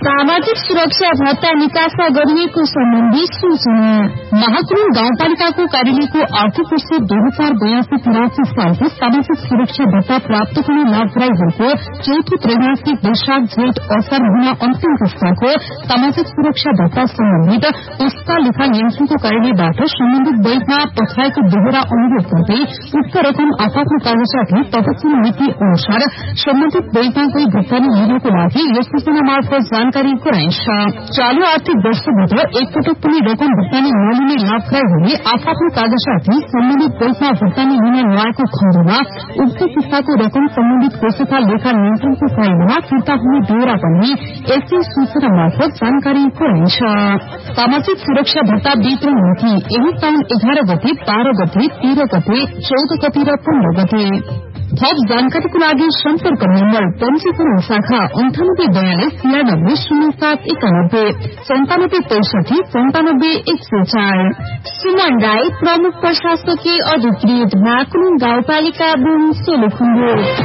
सामाजिक सुरक्षा भत्ता निकासा गरिएको सम्बन्धी सूचना। महाकुरुङ गाउँपालिकाको कार्यालयको आर्थिक वर्ष 2082-83 सालको सामाजिक सुरक्षा भत्ता प्राप्त गर्ने लाभग्राहीहरूको चौथो त्रैमासिक वैशाख जेठ असार महिना अन्तिम पुस्ताको सामाजिक सुरक्षा भत्ता सम्बन्धित पुस्ता लेखा नियन्त्रणको कार्यालयबाट सम्बन्धित बैंकमा पठाएको दोहोरा अनुरोध गर्दै उक्त रकम आफ्नो कागजातले तत्काल नीति अनुसार सम्बन्धित बैंकमा गई भुक्तानी लिनको लागि यस सूचना मार्फत जानकारी गराइन्छ। चालू आर्थिक वर्षभित्र एकपटक पनि रकम भुक्तानी नलिने लाभग्राहीहरूले आफ्नो कागजातले सम्बन्धित बैंकमा भुक्तानी लिन नआएको खण्डमा उक्त किस्ताको रकम सम्बन्धित कोष तथा लेखा नियन्त्रणको कार्यालयमा फिर्ता हुने बेहोरा पनि यसै सूचना मार्फत जानकारी गराइन्छ। सामाजिक सुरक्षा भत्ता वितरण मिति यही साउन 11 गते 12 गते 13 गते 14 गते र 15 गते। थप जानकारीको लागि सम्पर्क नम्बर पञ्जीकरण शाखा 9842 970791 9765 95104। सुमन राई, प्रमुख प्रशासकीय अधिकृत, महाकुरुङ गाउँपालिका बुङ सोलुखुम्बु।